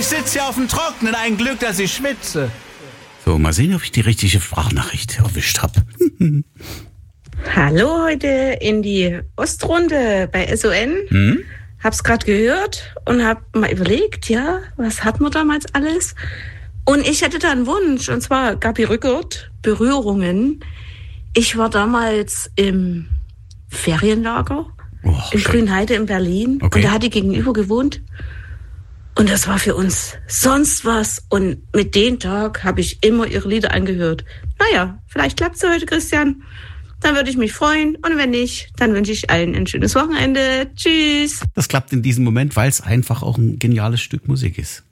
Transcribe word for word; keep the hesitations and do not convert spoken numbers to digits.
sitze hier auf dem Trockenen, ein Glück, dass ich schwitze. So, mal sehen, ob ich die richtige Sprachnachricht erwischt habe. Hallo, heute in die Ostrunde bei S O N. Hm? Hab's gerade gehört und hab mal überlegt, ja, was hatten wir damals alles? Und ich hätte da einen Wunsch, und zwar Gabi Rückert, Berührungen. Ich war damals im Ferienlager Oh, in schön. Grünheide in Berlin. Okay. Und da hat die gegenüber gewohnt. Und das war für uns sonst was. Und mit dem Tag habe ich immer ihre Lieder angehört. Naja, vielleicht klappt's heute, Christian. Dann würde ich mich freuen. Und wenn nicht, dann wünsche ich allen ein schönes Wochenende. Tschüss. Das klappt in diesem Moment, weil es einfach auch ein geniales Stück Musik ist.